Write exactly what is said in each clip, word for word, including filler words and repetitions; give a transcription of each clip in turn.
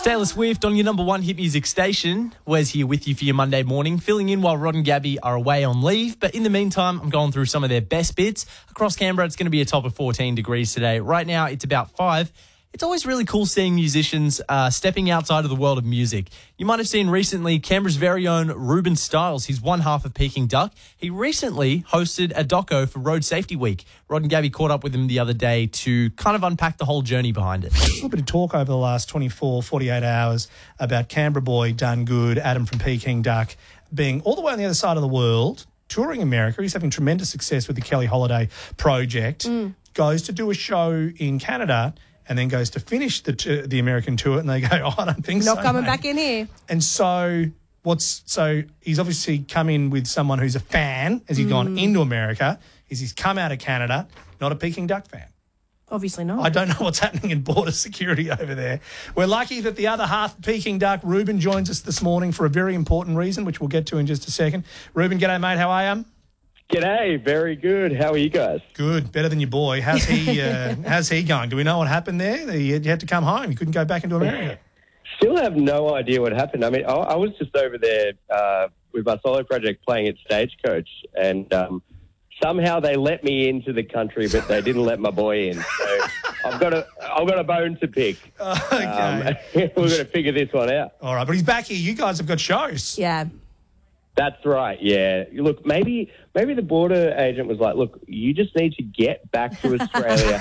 Taylor Swift on your number one hit music station. Wes here with you for your Monday morning, filling in while Rod and Gabby are away on leave. But in the meantime, I'm going through some of their best bits. Across Canberra, it's going to be a top of fourteen degrees today. Right now, it's about five. It's always really cool seeing musicians uh, stepping outside of the world of music. You might have seen recently Canberra's very own Ruben Stiles. He's one half of Peking Duck. He recently hosted a doco for Road Safety Week. Rod and Gabby caught up with him the other day to kind of unpack the whole journey behind it. A little bit of talk over the last twenty-four, forty-eight hours about Canberra boy Done Good, Adam from Peking Duck, being all the way on the other side of the world, touring America. He's having tremendous success with the Kelly Holiday project, mm. goes to do a show in Canada and then goes to finish the t- the American tour, and they go, oh, I don't think Not so, coming mate. back in here. And so what's so he's obviously come in with someone who's a fan as he's mm. gone into America, is he's come out of Canada, not a Peking Duck fan. Obviously not. I don't know what's happening in border security over there. We're lucky that the other half of Peking Duck, Ruben, joins us this morning for a very important reason, which we'll get to in just a second. Ruben, g'day, mate. How are you? G'day, very good. How are you guys? Good, better than your boy. How's he? Uh, how's he going? Do we know what happened there? He had, you had to come home. You couldn't go back into America. Still have no idea what happened. I mean, I, I was just over there uh, with my solo project playing at Stagecoach, and um, somehow they let me into the country, but they didn't let my boy in. So I've got a, I've got a bone to pick. Okay, um, we're going to figure this one out. All right, but he's back here. You guys have got shows. Yeah. That's right, yeah. Look, maybe maybe the border agent was like, look, you just need to get back to Australia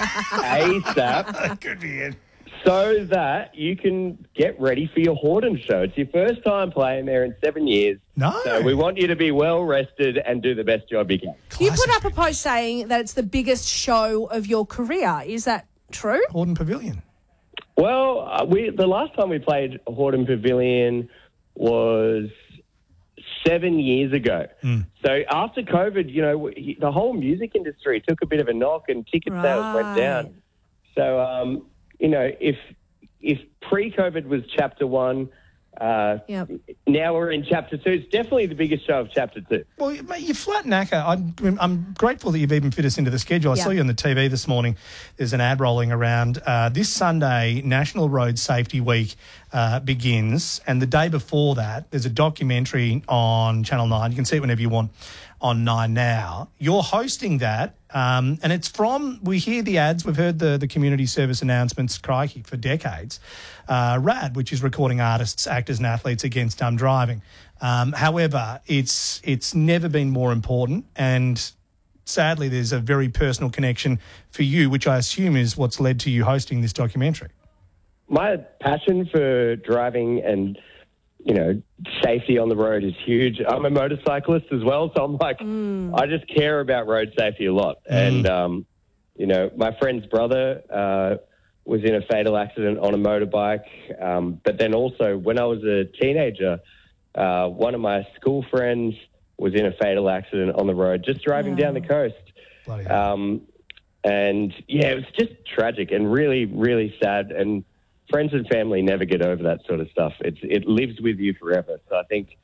ASAP. Could be it. So that you can get ready for your Horden show. It's your first time playing there in seven years. No. So we want you to be well rested and do the best job you can. You put up a post saying that it's the biggest show of your career. Is that true? Horden Pavilion. Well, uh, we the last time we played Horden Pavilion was seven years ago. Mm. So after COVID, you know, the whole music industry took a bit of a knock and ticket right. sales went down. So, um, you know, if if pre-COVID was chapter one, uh, yep. now we're in chapter two. It's definitely the biggest show of chapter two. Well, mate, you're flat knacker. I'm, I'm grateful that you've even fit us into the schedule. I yep. saw you on the T V this morning. There's an ad rolling around. Uh, this Sunday, National Road Safety Week uh, begins, and the day before that, there's a documentary on Channel nine. You can see it whenever you want on Nine Now. You're hosting that, um, and it's from, we hear the ads, we've heard the, the community service announcements, crikey, for decades. Uh, RAD, which is recording artists, actors and athletes against dumb driving. Um, however, it's it's never been more important, and sadly there's a very personal connection for you, which I assume is what's led to you hosting this documentary. My passion for driving and you know, safety on the road is huge. I'm a motorcyclist as well, so I'm like, mm. I just care about road safety a lot. Mm. And, um, you know, my friend's brother uh, was in a fatal accident on a motorbike. Um, but then also when I was a teenager, uh, one of my school friends was in a fatal accident on the road, just driving yeah. down the coast. Bloody hell. Um, and, yeah, it was just tragic and really, really sad. And friends and family never get over that sort of stuff. It's, it lives with you forever. So I think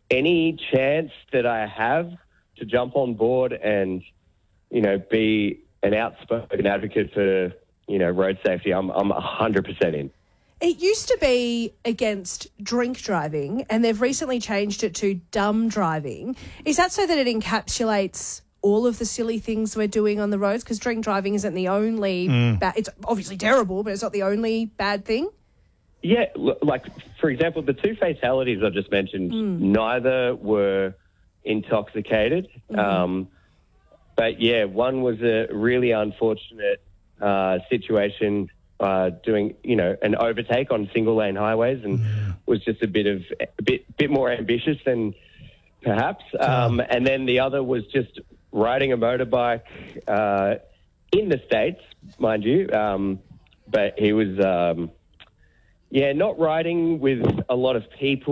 any chance that I have to jump on board and, you know, be an outspoken advocate for, you know, road safety, I'm I'm one hundred percent in. It used to be against drink driving, and they've recently changed it to dumb driving. Is that so that it encapsulates all of the silly things we're doing on the roads? Because drink driving isn't the only mm. bad. It's obviously terrible, but it's not the only bad thing. Yeah, like, for example, the two fatalities I just mentioned, mm. neither were intoxicated. Mm-hmm. Um, but, yeah, one was a really unfortunate uh, situation uh, doing, you know, an overtake on single-lane highways and yeah. was just a bit of a bit, bit more ambitious than perhaps. Um, and then the other was just riding a motorbike uh, in the States, mind you, um, but he was, um, yeah, not riding with a lot of people.